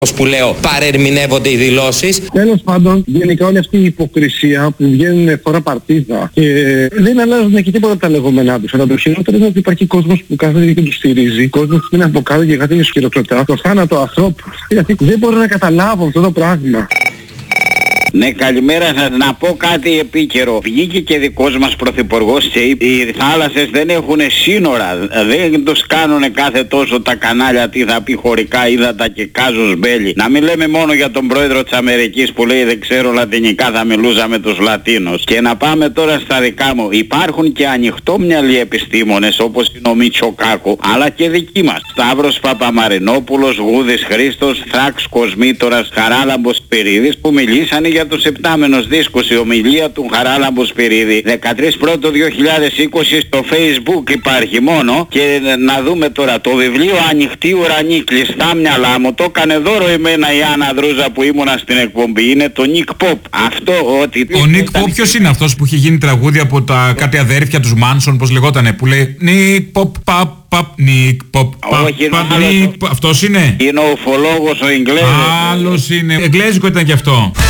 που λέω, παρερμηνεύονται οι δηλώσεις. Τέλος πάντων, γενικά όλη αυτή η υποκρισία που βγαίνουν φορά παρτίδα και δεν αλλάζουν και τίποτα τα λεγόμενά τους. Αλλά το χειρότερο είναι ότι υπάρχει κόσμος που κάθεται και τους στηρίζει, κόσμος που είναι από κάτω και κάτι είναι χειροκροτά, το θάνατο ανθρώπου. Δηλαδή δεν μπορώ να καταλάβω αυτό το πράγμα. Ναι, καλημέρα σας. Να πω κάτι επίκαιρο. Βγήκε και δικός μας πρωθυπουργός και είπε οι θάλασσες δεν έχουν σύνορα. Δεν τους κάνουνε κάθε τόσο τα κανάλια τι θα πει χωρικά ύδατα και κάζους μπέλι. Να μην λέμε μόνο για τον πρόεδρο της Αμερικής που λέει δεν ξέρω λατινικά, θα μιλούσα με τους Λατίνους. Και να πάμε τώρα στα δικά μου. Υπάρχουν και ανοιχτόμυαλοι επιστήμονες όπως είναι ο Μητσοκάκου, αλλά και δικοί μας. Σταύρος Παπαμαρινόπουλος, Γούδης Χρήστος, Θράκς Κοσμήτορας, Χαράλαμπος Σπυρίδης που μιλήσανε για τους επτάμενους δίσκους. Η ομιλία του Χαράλαμπου Σπυρίδη 13 Πρώτο 2020 στο Facebook υπάρχει μόνο. Και να δούμε τώρα το βιβλίο Ανοιχτή Ουρανή, κλειστά μυαλά μου. Το έκανε δώρο εμένα η Άννα Δρούζα που ήμουνα στην εκπομπή. Είναι το Nick Pop. Αυτό ότι... Ο Nick Pop ποιος είναι αυτός που είχε γίνει τραγούδι από τα κάτι αδέρφια τους Manson, πώς λεγότανε, που λέει Nick Pop, pap, pap, Nick Pop, pap, pap, Nick Pop. Αυτός είναι. Είναι ο ουφολόγος ο Εγγλέζος. Άλλος είναι. Εγγλέζικο ήταν κι αυτό.